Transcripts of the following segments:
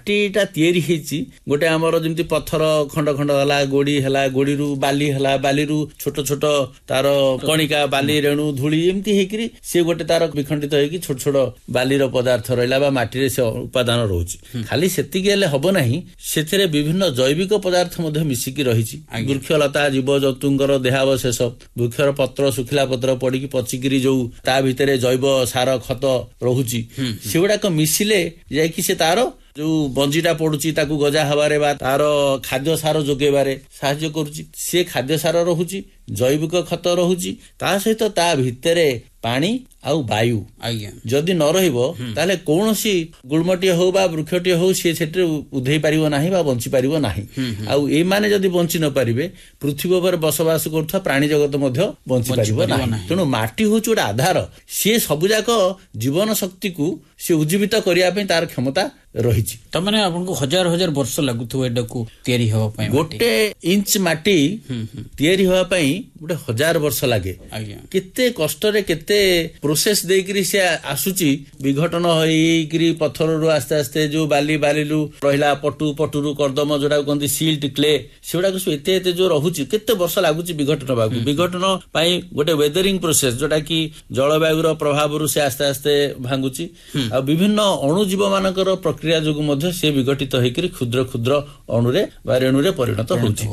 ମାଟିଟା ତିଆରି ହେଇଛି ଗୋଟେ ଆମର ଯେମିତି ପଥର ଖଣ୍ଡ ଖଣ୍ଡ ହେଲା, ଗୋଡି ହେଲା, ଗୋଡିରୁ ବାଲି ହେଲା, ବାଲିରୁ ଛୋଟ ଛୋଟ ତାର କଣିକା, ବାଲି ରେଣୁ, ଧୂଳି ଏମିତି ହେଇକିରି ସେ ଗୋଟେ ତାର ବିଖଣ୍ଡିତ ହେଇକି ଛୋଟ ଛୋଟ ବାଲିର ପଦାର୍ଥ ରହିଲା ବା ମାଟିରେ ସେ ଉପାଦାନ ରହୁଛି। ଖାଲି ସେତିକି ହେଲେ ହବ ନାହିଁ, ସେଥିରେ ବିଭିନ୍ନ ଜୈବିକ ପଦାର୍ଥ ମଧ୍ୟ ମିଶିକି ରହିଛି। ବୃକ୍ଷଲତା ଜୀବଜନ୍ତୁଙ୍କର ଦେହାବଶେଷ, ବୃକ୍ଷର ପତ୍ର, ଶୁଖିଲା ପତ୍ର ପଡିକି ପଚିକିରି ଯୋଉ ତା ଭିତରେ ଜୈବ ସାର ଖତ ରହୁଛି, ସେଗୁଡାକ ମିଶିଲେ ଯାଇକି ସେ ତାର ଯୋଉ ବଞ୍ଜିଟା ପଡୁଛି ତାକୁ ଗଜା ହବାରେ ବା ତାର ଖାଦ୍ୟ ସାର ଯୋଗେଇବାରେ ସାହାଯ୍ୟ କରୁଛି। ସେ ଖାଦ୍ୟ ସାର ରହୁଛି, ଜୈବିକ ଖତ ରହୁଛି, ତା ସହିତ ତା ଭିତରେ ପାଣି ଆଉ ବାୟୁ ଯଦି ନ ରହିବ ତାହେଲେ କୌଣସି ଗୁଳ୍ମଟିଏ ହଉ ବା ବୃକ୍ଷଟିଏ ହଉ ସିଏ ସେଠାରେ ଉଧେଇ ପାରିବ ନାହିଁ ବା ବଞ୍ଚି ପାରିବ ନାହିଁ। ଆଉ ଏମାନେ ଯଦି ବଞ୍ଚି ନ ପାରିବେ, ପୃଥିବୀ ଉପରେ ବସବାସ କରୁଥିବା ପ୍ରାଣୀ ଜଗତ ମଧ୍ୟ ବଞ୍ଚି ପାରିବ ନାହିଁ। ତେଣୁ ମାଟି ହଉଛି ଗୋଟେ ଆଧାର, ସିଏ ସବୁଯାକ ଜୀବନ ଶକ୍ତିକୁ ସେ ଉଜ୍ଜୀବିତ କରିବା ପାଇଁ ତାର କ୍ଷମତା ରହିଛି। ତାମାନେ ଆପଣଙ୍କୁ ହଜାର ହଜାର ବର୍ଷ ଲାଗୁଥିବ ଏଟାକୁ ତିଆରି ହେବା ପାଇଁ। ଗୋଟେ ଇଞ୍ଚ ମାଟି ତିଆରି ହେବା ପାଇଁ ଗୋଟେ 1000 ବର୍ଷ ଲାଗେ। କେତେ କଷ୍ଟରେ କେତେ ପ୍ରୋସେସ ଦେଇକିରି ସେ ଆସୁଛି, ବିଘଟନ ହେଇକିରି ପଥରରୁ ଆସ୍ତେ ଆସ୍ତେ ଯୋଉ ବାଲିରୁ ରହିଲା ପଟୁରୁ କର୍ଦ୍ଦମ ଯୋଉଟା କହନ୍ତି ସିଲ୍ଟ, କ୍ଲେ, ସେଗୁଡାକ ସବୁ ଏତେ ଏତେ ଯୋଉ ରହୁଛି, କେତେ ବର୍ଷ ଲାଗୁଛି ବିଘଟନ ହେବାକୁ। ବିଘଟନ ପାଇଁ ଗୋଟେ ୱେଦରିଂ ପ୍ରୋସେସ ଯୋଉଟା କି ଜଳବାୟୁର ପ୍ରଭାବରୁ ସେ ଆସ୍ତେ ଆସ୍ତେ ଭାଙ୍ଗୁଛି। ଆଉ ବିଭିନ୍ନ ଅଣୁଜୀବ ମାନଙ୍କର ପ୍ରକ୍ରିୟା ଯୋଗୁଁ ମଧ୍ୟ ସେ ବିଘଟିତ ହେଇକିରି କ୍ଷୁଦ୍ର କ୍ଷୁଦ୍ର ଅଣୁରେ ବା ରେଣୁରେ ପରିଣତ ହଉଛି।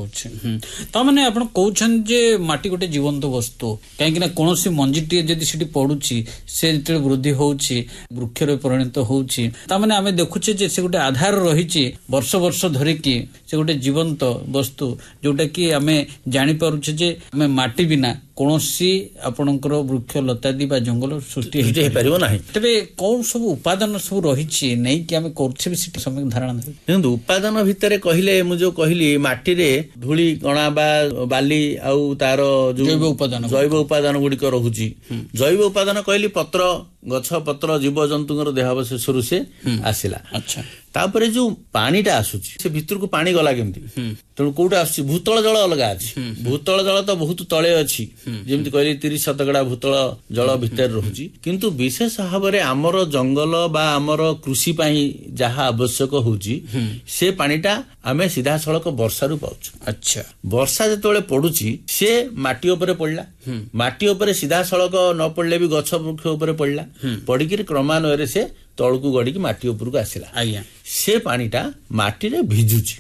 ତାମାନେ ଆପଣ କହୁଛନ୍ତି ଯେ ମାଟି ଗୋଟେ ଜୀବନ୍ତ ବସ୍ତୁ, କାହିଁକି ନା କୌଣସି ମଞ୍ଜିଟିଏ ଯଦି ସେଠି ପଡୁଛି, ସେ ଯେତେବେଳେ ବୃଦ୍ଧି ହଉଛି, ବୃକ୍ଷରେ ପରିଣତ ହଉଛି, ତାମାନେ ଆମେ ଦେଖୁଛେ ଯେ ସେ ଗୋଟେ ଆଧାର ରହିଛି ବର୍ଷ ବର୍ଷ ଧରିକି। ସେ ଗୋଟେ ଜୀବନ୍ତ ବସ୍ତୁ ଯୋଉଟା କି ଆମେ ଜାଣିପାରୁଛେ ଯେ ଆମେ ମାଟି ବିନା କୌଣସି ଆପଣଙ୍କର ବୃକ୍ଷ ଲତାଦି ବା ଜଙ୍ଗଲ ସୃଷ୍ଟି ହେଇପାରିବ ନାହିଁ। ତେବେ କୌଣ ସବୁ ଉପାଦାନ ସବୁ ରହିଛି ନେଇକି ଆମେ କରୁଛେ ସେଠି ସମୟ ଧାରଣା ଦେଖନ୍ତୁ। ଉପାଦାନ ଭିତରେ କହିଲେ, ମୁଁ ଯୋଉ କହିଲି ମାଟିରେ ଧୂଳି କଣା ବା ବାଲି ଆଉ ତାର ଯୋଉ ଜୈବ ଉପାଦାନ ଗୁଡିକ ରହୁଛି। ଜୈବ ଉପାଦାନ କହିଲି ପତ୍ର, ଗଛ ପତ୍ର, ଜୀବଜନ୍ତୁଙ୍କର ଦେହାବଶେଷରୁ ସେ ଆସିଲା। ତାପରେ ଯୋଉ ପାଣିଟା ଆସୁଛି, ସେ ଭିତରକୁ ପାଣି ଗଲା କେମିତି? ତେଣୁ କୋଉଟା ଆସୁଛି? ଭୂତଳ ଜଳ ଅଲଗା ଅଛି। ଭୂତଳ ଜଳ ତ ବହୁତ ତଳେ ଅଛି, ଯେମିତି କହିଲି 30% ଭୂତଳ ଜଳ ଭିତରେ ରହୁଛି। କିନ୍ତୁ ବିଶେଷ ଭାବରେ ଆମର ଜଙ୍ଗଲ ବା ଆମର କୃଷି ପାଇଁ ଯାହା ଆବଶ୍ୟକ ହଉଛି, ସେ ପାଣିଟା ଆମେ ସିଧାସଳଖ ବର୍ଷାରୁ ପାଉଛୁ। ବର୍ଷା ଯେତେବେଳେ ପଡୁଛି, ସେ ମାଟି ଉପରେ ପଡିଲା। ମାଟି ଉପରେ ସିଧାସଳଖ ନ ପଡିଲେ ବି ଗଛ ବୃକ୍ଷ ଉପରେ ପଡିଲା, ପଡିକିରି କ୍ରମାନ୍ୱୟରେ ସେ ତଳକୁ ଗଡିକି ମାଟି ଉପରକୁ ଆସିଲା। ସେ ପାଣିଟା ମାଟିରେ ଭିଜୁଛି।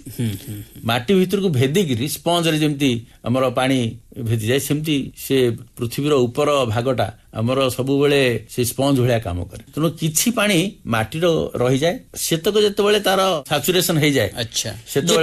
ମାଟି ଭିତରକୁ ଭେଦିକିରି ସ୍ପଞ୍ଜରେ ଯେମିତି ଆମର ପାଣି ଭେଦିଯାଏ, ସେମିତି ସେ ପୃଥିବୀର ଉପର ଭାଗଟା ଆମର ସବୁବେଳେ ସେ ସ୍ପଞ୍ଜ ଭଳିଆ କାମ କରେ। ତେଣୁ କିଛି ପାଣି ମାଟିର ରହିଯାଏ, ସେତକ ଯେତେବେଳେ ତାର ସାଚୁରେସନ ହେଇଯାଏ, ସେତେବେଳେ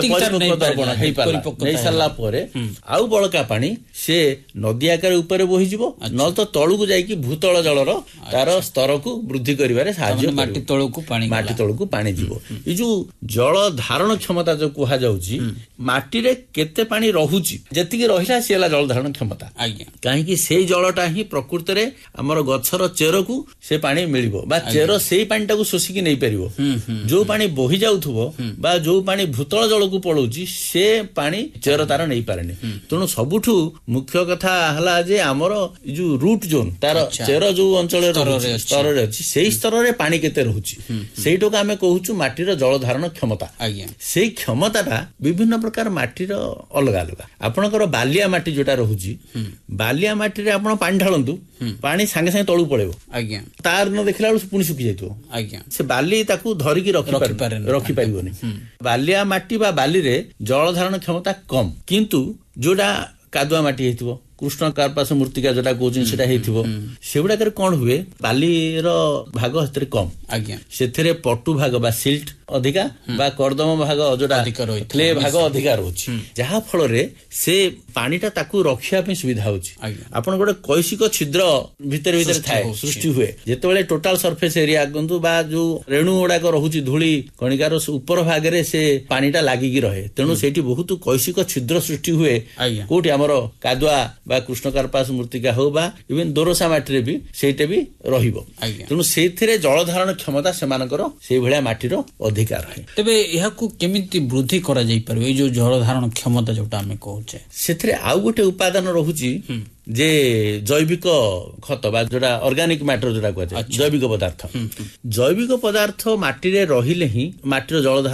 ହେଇସାରିଲା ପରେ ଆଉ ବଳକା ପାଣି ସେ ନଦୀ ଆକାରରେ ଉପରେ ବୋହିଯିବ, ନହେଲେ ତ ତଳକୁ ଯାଇକି ଭୂତଳ ଜଳର ତାର ସ୍ତରକୁ ବୃଦ୍ଧି କରିବାରେ ସାହାଯ୍ୟ କରିବ। ମାଟି ତଳକୁ ପାଣି ଯିବ। ଏଇ ଯୋଉ ଜଳ ଧାରଣ କ୍ଷମତା ଯୋଉ କୁହାଯାଉଛି, ମାଟିରେ କେତେ ପାଣି ରହୁଛି, ଯେତିକି ରହିଲା ସେ ହେଲା ଜଳ ଧାରଣ କ୍ଷମତା। କାହିଁକି? ସେଇ ଜଳଟା ହିଁ ପ୍ରକୃତରେ ଆମର ଗଛର ଚେରକୁ ସେ ପାଣି ମିଳିବ, ବା ଚେର ସେଇ ପାଣିଟାକୁ ଶୋଷିକି ନେଇପାରିବ। ଯୋଉ ପାଣି ବୋହି ଯାଉଥିବ ବା ଯୋଉ ପାଣି ଭୂତଳ ଜଳକୁ ପଳଉଛି, ସେ ପାଣି ଚେର ତାର ନେଇପାରେନି। ତେଣୁ ସବୁଠୁ ମୁଖ୍ୟ କଥା ହେଲା ଯେ ଆମର ଯୋଉ ରୁଟ୍ ଜୋନ୍, ତାର ଚେର ଯୋଉ ଅଞ୍ଚଳରେ ସ୍ତରରେ ଅଛି, ସେଇ ସ୍ତରରେ ପାଣି କେତେ ରହୁଛି, ସେଇଟାକୁ ଆମେ କହୁଛୁ ମାଟିର ଜଳ ଧାରଣ କ୍ଷମତା। ସେଇ କ୍ଷମତାଟା ବିଭିନ୍ନ ପ୍ରକାର ମାଟିର ଅଲଗା ଅଲଗା। ଆପଣଙ୍କର ବାଲିଆ ମାଟି ଯୋଉଟା ରହୁଛି, ବାଲିଆ ମାଟିରେ ଆପଣ ପାଣି ଢାଳନ୍ତୁ, ପାଣି ସାଙ୍ଗେ ସାଙ୍ଗେ ତଳକୁ ପଳେଇବ। ତାର ନ ଦେଖିଲା ବେଳକୁ ପୁଣି ଶୁଖି ଯାଇଥିବ। ସେ ବାଲି ତାକୁ ଧରିକି ରଖିପାରିବନି। ବାଲିଆ ମାଟି ବା ବାଲିରେ ଜଳ ଧାରଣ କ୍ଷମତା କମ୍। କିନ୍ତୁ ଯୋଉଟା କାଦୁଆ ମାଟି ହେଇଥିବ, କୃଷ୍ଣ କାର୍ପାସ ମୃତ୍ତିକା ଯୋଉଟା କହୁଛନ୍ତି ସେଟା ହେଇଥିବ, ସେଗୁଡାକରେ କଣ ହୁଏ, ବାଲିର ଭାଗ ସେଥିରେ କମ୍, ସେଥିରେ ପଟୁ ଭାଗ ବା ସିଲ୍ଟ ଅଧିକା ବା କର୍ଦ୍ଦମ ଭାଗ ଯୋଉଟା କ୍ଲେ ଭାଗ ଅଧିକା ରହୁଛି, ଯାହା ଫଳରେ ସେ ପାଣିଟା ତାକୁ ରଖିବା ପାଇଁ ସୁବିଧା ହଉଛି। ଆପଣ ଗୋଟେ କୈସିକ ଛିଦ୍ର ଭିତରେ ଥାଏ, ସୃଷ୍ଟି ହୁଏ ଯେତେବେଳେ ଟୋଟାଲ ସର୍ଫେସ ଏରିଆ କୁହନ୍ତୁ ବା ଯୋଉ ରେଣୁ ଗୁଡାକ ରହୁଛି ଧୂଳି କଣିକାର ଉପର ଭାଗରେ ସେ ପାଣିଟା ଲାଗିକି ରହେ। ତେଣୁ ସେଇଠି ବହୁତ କୈସିକ ଛିଦ୍ର ସୃଷ୍ଟି ହୁଏ। କୋଉଠି ଆମର କାଦୁଆ ବା କୃଷ୍ଣ କାର୍ପାସ ମୃତ୍ତିକା ହଉ ବା ଇଭେନ୍ ଦୋରସା ମାଟିରେ ବି ସେଇଟା ବି ରହିବ। ତେଣୁ ସେଇଥିରେ ଜଳ ଧାରଣ କ୍ଷମତା ସେମାନଙ୍କର ସେଇଭଳିଆ ମାଟିର ଅଧିକା ରହେ। ତେବେ ଏହାକୁ କେମିତି ବୃଦ୍ଧି କରାଯାଇ ପାରିବ, ଏଇ ଯୋଉ ଜଳ ଧାରଣ କ୍ଷମତା ଯୋଉଟା ଆମେ କହୁଛେ? ସେଥିରେ ଆଉ ଗୋଟେ ଉପାଦାନ ରହୁଛି ଯେ ଜୈବିକ ଖତ ବା ଯୋଉଟା ଅର୍ଗାନିକ ମ୍ୟାଟର ଯୋଉଟା କୁହାଯାଏ, ଜୈବିକ ପଦାର୍ଥ। ଜୈବିକ ପଦାର୍ଥ ମାଟିରେ ରହିଲେ ହିଁ ମାଟିର ଜଳ